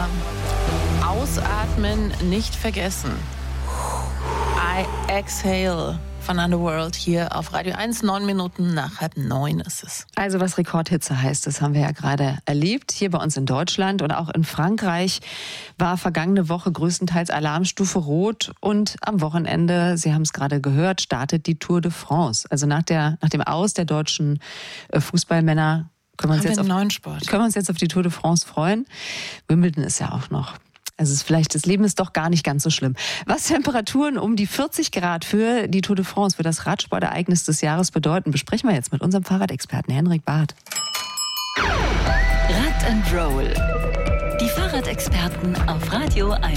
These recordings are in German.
Ausatmen nicht vergessen. I exhale von Underworld hier auf Radio 1. 9 Minuten nach 8:30 ist es. Also was Rekordhitze heißt, das haben wir ja gerade erlebt. Hier bei uns in Deutschland und auch in Frankreich war vergangene Woche größtenteils Alarmstufe Rot. Und am Wochenende, Sie haben es gerade gehört, startet die Tour de France. Also nach dem Aus der deutschen Fußballmänner können wir uns jetzt auf die Tour de France freuen. Wimbledon ist ja auch noch. Also das Leben ist doch gar nicht ganz so schlimm. Was Temperaturen um die 40 Grad für die Tour de France, für das Radsportereignis des Jahres bedeuten, besprechen wir jetzt mit unserem Fahrradexperten Henrik Barth. Rad and Roll. Die Fahrradexperten auf Radio 1.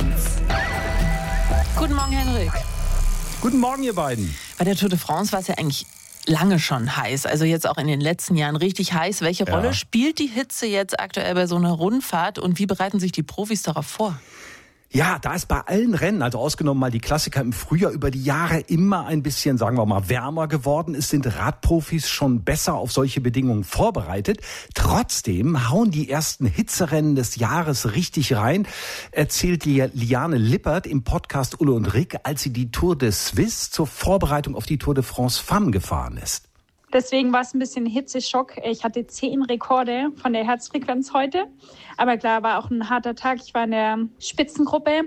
Guten Morgen, Henrik. Guten Morgen, ihr beiden. Bei der Tour de France war es ja eigentlich lange schon heiß, also jetzt auch in den letzten Jahren richtig heiß. Welche Rolle spielt die Hitze jetzt aktuell bei so einer Rundfahrt und wie bereiten sich die Profis darauf vor? Ja, da ist bei allen Rennen, also ausgenommen mal die Klassiker im Frühjahr, über die Jahre immer ein bisschen, sagen wir mal, wärmer geworden ist, sind Radprofis schon besser auf solche Bedingungen vorbereitet. Trotzdem hauen die ersten Hitzerennen des Jahres richtig rein, erzählt Liane Lippert im Podcast Ulle und Rick, als sie die Tour de Suisse zur Vorbereitung auf die Tour de France Femme gefahren ist. Deswegen war es ein bisschen Hitzeschock. Ich hatte 10 Rekorde von der Herzfrequenz heute. Aber klar, war auch ein harter Tag. Ich war in der Spitzengruppe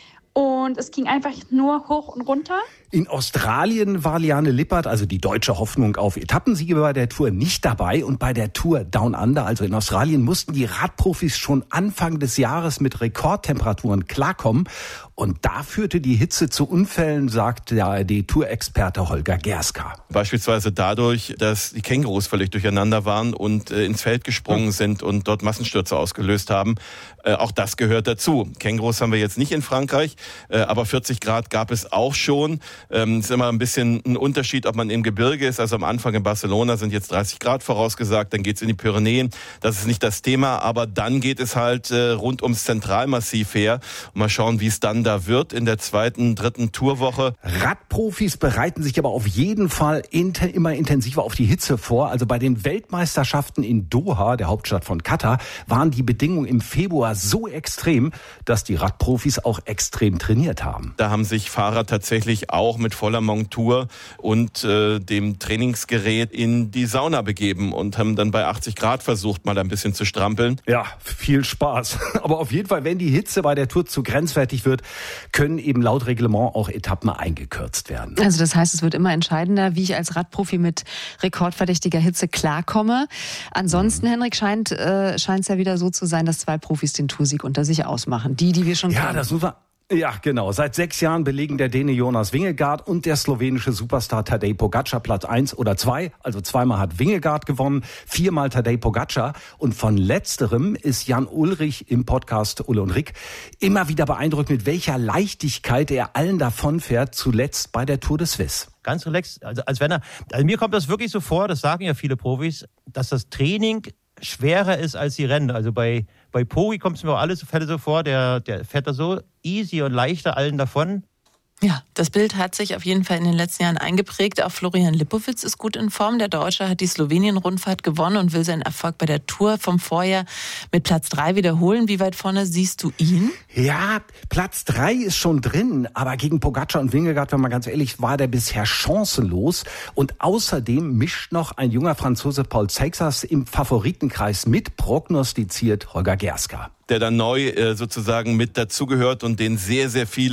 und es ging einfach nur hoch und runter. In Australien war Liane Lippert, also die deutsche Hoffnung auf Etappensiege, bei der Tour nicht dabei. Und bei der Tour Down Under, also in Australien, mussten die Radprofis schon Anfang des Jahres mit Rekordtemperaturen klarkommen. Und da führte die Hitze zu Unfällen, sagt der ARD-Tourexperte Holger Gerska. Beispielsweise dadurch, dass die Kängurus völlig durcheinander waren und ins Feld gesprungen sind und dort Massenstürze ausgelöst haben. Auch das gehört dazu. Kängurus haben wir jetzt nicht in Frankreich, aber 40 Grad gab es auch schon. Ist immer ein bisschen ein Unterschied, ob man im Gebirge ist. Also am Anfang in Barcelona sind jetzt 30 Grad vorausgesagt, dann geht's in die Pyrenäen. Das ist nicht das Thema, aber dann geht es halt rund ums Zentralmassiv her. Und mal schauen, wie es dann da wird in der 2., 3. Tourwoche. Radprofis bereiten sich aber auf jeden Fall immer intensiver auf die Hitze vor. Also bei den Weltmeisterschaften in Doha, der Hauptstadt von Katar, waren die Bedingungen im Februar so extrem, dass die Radprofis auch extrem trainiert haben. Da haben sich Fahrer tatsächlich auch mit voller Montur und dem Trainingsgerät in die Sauna begeben und haben dann bei 80 Grad versucht, mal ein bisschen zu strampeln. Ja, viel Spaß. Aber auf jeden Fall, wenn die Hitze bei der Tour zu grenzwertig wird, können eben laut Reglement auch Etappen eingekürzt werden. Also das heißt, es wird immer entscheidender, wie ich als Radprofi mit rekordverdächtiger Hitze klarkomme. Ansonsten, Henrik, scheint es ja wieder so zu sein, dass 2 Profis den Toursieg unter sich ausmachen. Die wir schon kennen. Ja, das muss man... Ja, genau. Seit 6 Jahren belegen der Däne Jonas Vingegaard und der slowenische Superstar Tadej Pogačar Platz 1 oder 2. Also 2-mal hat Vingegaard gewonnen, 4-mal Tadej Pogačar. Und von letzterem ist Jan Ullrich im Podcast Ulle und Rick immer wieder beeindruckt, mit welcher Leichtigkeit er allen davonfährt, zuletzt bei der Tour de Suisse. Ganz relaxed. Also mir kommt das wirklich so vor, das sagen ja viele Profis, dass das Training schwerer ist als die Rennen. Also bei Poggi kommt es mir auf alle Fälle so vor, der fährt da so easy und leichter allen davon. Ja, das Bild hat sich auf jeden Fall in den letzten Jahren eingeprägt. Auch Florian Lipowitz ist gut in Form. Der Deutsche hat die Slowenien-Rundfahrt gewonnen und will seinen Erfolg bei der Tour vom Vorjahr mit Platz 3 wiederholen. Wie weit vorne siehst du ihn? Ja, Platz 3 ist schon drin, aber gegen Pogačar und Vingegaard, wenn man ganz ehrlich, war der bisher chancenlos. Und außerdem mischt noch ein junger Franzose Paul Seixas im Favoritenkreis mit, prognostiziert Holger Gerska. Der dann neu sozusagen mit dazugehört und den sehr, sehr viele